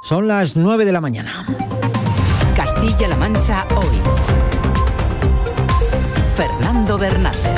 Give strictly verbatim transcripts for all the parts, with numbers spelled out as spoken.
Son las nueve de la mañana. Castilla-La Mancha hoy. Fernando Bernaldez.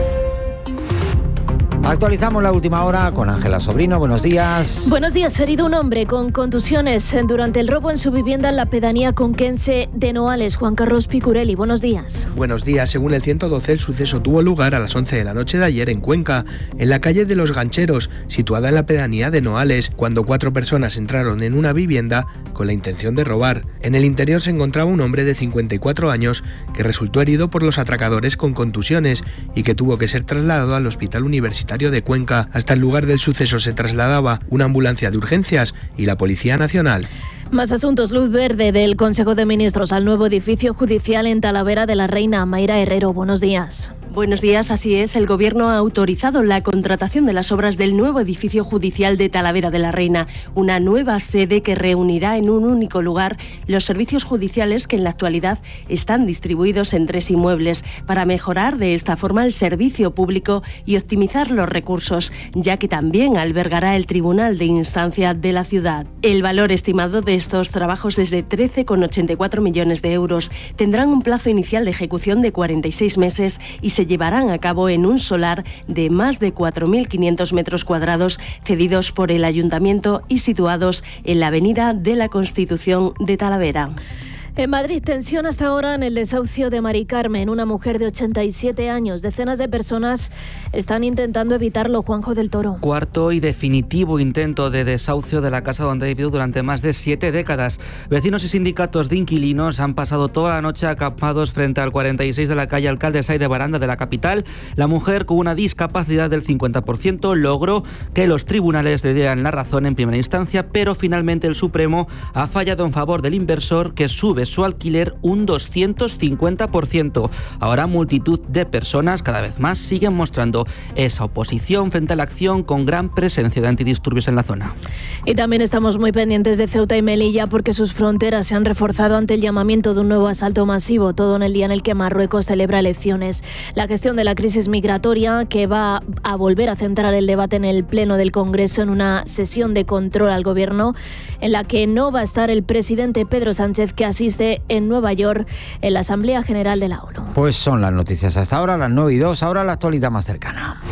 Actualizamos la última hora con Ángela Sobrino. Buenos días. Buenos días. Herido un hombre con contusiones durante el robo en su vivienda en la pedanía conquense de Noales. Juan Carlos Picurelli, buenos días. Buenos días. Según el ciento doce, el suceso tuvo lugar a las once de la noche de ayer en Cuenca, en la calle de los Gancheros, situada en la pedanía de Noales, cuando cuatro personas entraron en una vivienda con la intención de robar. En el interior se encontraba un hombre de cincuenta y cuatro años que resultó herido por los atracadores con contusiones y que tuvo que ser trasladado al Hospital Universitario de Cuenca. Hasta el lugar del suceso se trasladaba una ambulancia de urgencias y la Policía Nacional. Más asuntos. Luz verde del Consejo de Ministros al nuevo edificio judicial en Talavera de la Reina. Mayra Herrero, buenos días. Buenos días, así es. El Gobierno ha autorizado la contratación de las obras del nuevo edificio judicial de Talavera de la Reina, una nueva sede que reunirá en un único lugar los servicios judiciales que en la actualidad están distribuidos en tres inmuebles, para mejorar de esta forma el servicio público y optimizar los recursos, ya que también albergará el Tribunal de Instancia de la ciudad. El valor estimado de estos trabajos es de trece coma ochenta y cuatro millones de euros. Tendrán un plazo inicial de ejecución de cuarenta y seis meses y se se llevarán a cabo en un solar de más de cuatro mil quinientos metros cuadrados cedidos por el Ayuntamiento y situados en la Avenida de la Constitución de Talavera. En Madrid, tensión hasta ahora en el desahucio de Mari Carmen, una mujer de ochenta y siete años. Decenas de personas están intentando evitarlo. Juanjo del Toro. Cuarto y definitivo intento de desahucio de la casa donde ha vivido durante más de siete décadas. Vecinos y sindicatos de inquilinos han pasado toda la noche acampados frente al cuarenta y seis de la calle Alcalde Say de Baranda de la capital. La mujer, con una discapacidad del cincuenta por ciento, logró que los tribunales le dieran la razón en primera instancia, pero finalmente el Supremo ha fallado en favor del inversor, que sube su alquiler un doscientos cincuenta por ciento. Ahora multitud de personas, cada vez más, siguen mostrando esa oposición frente a la acción, con gran presencia de antidisturbios en la zona. Y también estamos muy pendientes de Ceuta y Melilla, porque sus fronteras se han reforzado ante el llamamiento de un nuevo asalto masivo, todo en el día en el que Marruecos celebra elecciones. La gestión de la crisis migratoria, que va a volver a centrar el debate en el Pleno del Congreso en una sesión de control al Gobierno, en la que no va a estar el presidente Pedro Sánchez, que asiste en Nueva York en la Asamblea General de la ONU. Pues son las noticias hasta ahora, las nueve y dos, ahora la actualidad más cercana.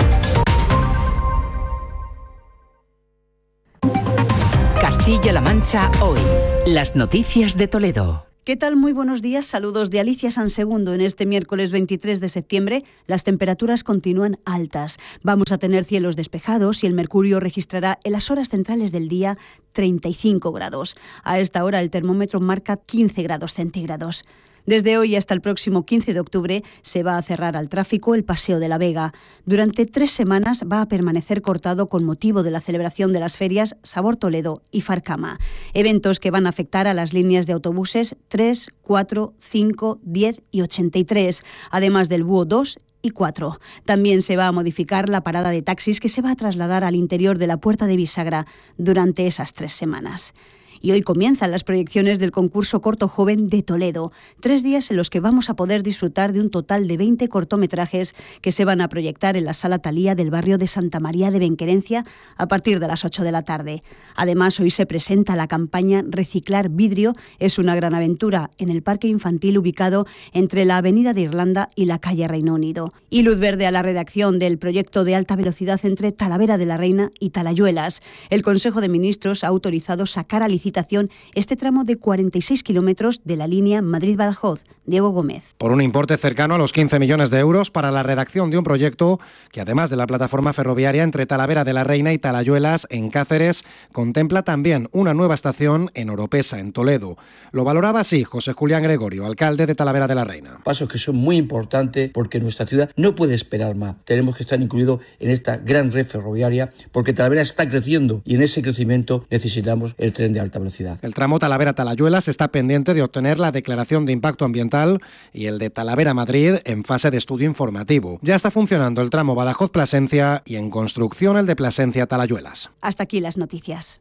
Castilla-La Mancha hoy. Las noticias de Toledo. ¿Qué tal? Muy buenos días. Saludos de Alicia Sansegundo. En este miércoles veintitrés de septiembre las temperaturas continúan altas. Vamos a tener cielos despejados y el mercurio registrará en las horas centrales del día treinta y cinco grados. A esta hora el termómetro marca quince grados centígrados. Desde hoy hasta el próximo quince de octubre se va a cerrar al tráfico el Paseo de la Vega. Durante tres semanas va a permanecer cortado con motivo de la celebración de las ferias Sabor Toledo y Farcama, eventos que van a afectar a las líneas de autobuses tres, cuatro, cinco, diez y ochenta y tres, además del Búho dos y cuatro. También se va a modificar la parada de taxis, que se va a trasladar al interior de la Puerta de Bisagra durante esas tres semanas. Y hoy comienzan las proyecciones del concurso Corto Joven de Toledo, tres días en los que vamos a poder disfrutar de un total de veinte cortometrajes que se van a proyectar en la Sala Talía del barrio de Santa María de Benquerencia a partir de las ocho de la tarde. Además, hoy se presenta la campaña Reciclar Vidrio es una gran aventura en el parque infantil ubicado entre la Avenida de Irlanda y la calle Reino Unido. Y luz verde a la redacción del proyecto de alta velocidad entre Talavera de la Reina y Talayuelas. El Consejo de Ministros ha autorizado sacar a licitación este tramo de cuarenta y seis kilómetros de la línea Madrid-Badajoz. Diego Gómez. Por un importe cercano a los quince millones de euros para la redacción de un proyecto que, además de la plataforma ferroviaria entre Talavera de la Reina y Talayuelas, en Cáceres, contempla también una nueva estación en Oropesa, en Toledo. Lo valoraba así José Julián Gregorio, alcalde de Talavera de la Reina. Pasos que son muy importantes porque nuestra ciudad no puede esperar más. Tenemos que estar incluidos en esta gran red ferroviaria porque Talavera está creciendo y en ese crecimiento necesitamos el tren de alta velocidad. El tramo Talavera-Talayuelas está pendiente de obtener la declaración de impacto ambiental y el de Talavera-Madrid en fase de estudio informativo. Ya está funcionando el tramo Badajoz-Plasencia y en construcción el de Plasencia-Talayuelas. Hasta aquí las noticias.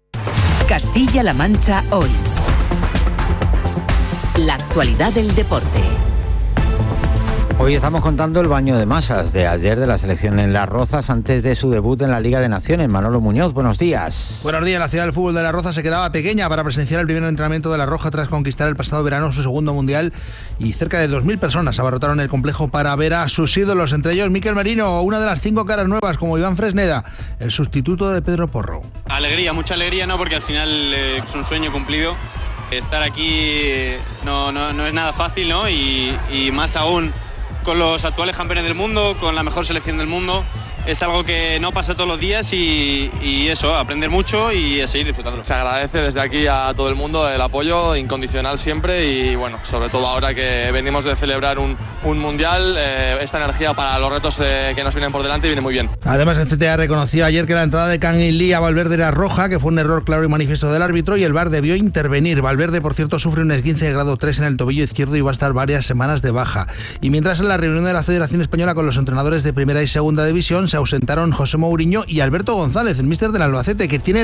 Castilla-La Mancha hoy. La actualidad del deporte. Hoy estamos contando el baño de masas de ayer de la selección en Las Rozas antes de su debut en la Liga de Naciones. Manolo Muñoz, buenos días. Buenos días. La ciudad del fútbol de Las Rozas se quedaba pequeña para presenciar el primer entrenamiento de La Roja tras conquistar el pasado verano su segundo mundial, y cerca de dos mil personas abarrotaron el complejo para ver a sus ídolos, entre ellos Mikel Merino, una de las cinco caras nuevas, como Iván Fresneda, el sustituto de Pedro Porro. Alegría, mucha alegría, ¿no? Porque al final eh, es un sueño cumplido. Estar aquí no, no, no es nada fácil, ¿no? Y, y más aún con los actuales campeones del mundo, con la mejor selección del mundo. Es algo que no pasa todos los días y, y eso, aprender mucho y seguir disfrutando. Se agradece desde aquí a todo el mundo el apoyo incondicional siempre y bueno, sobre todo ahora que venimos de celebrar un, un mundial, eh, esta energía para los retos eh, que nos vienen por delante viene muy bien. Además, el C T A reconoció ayer que la entrada de Kangin Lee a Valverde era roja, que fue un error claro y manifiesto del árbitro, y el V A R debió intervenir. Valverde, por cierto, sufre un esguince de grado tres en el tobillo izquierdo y va a estar varias semanas de baja. Y mientras en la reunión de la Federación Española con los entrenadores de Primera y Segunda División se ausentaron José Mourinho y Alberto González, el míster del Albacete, que tiene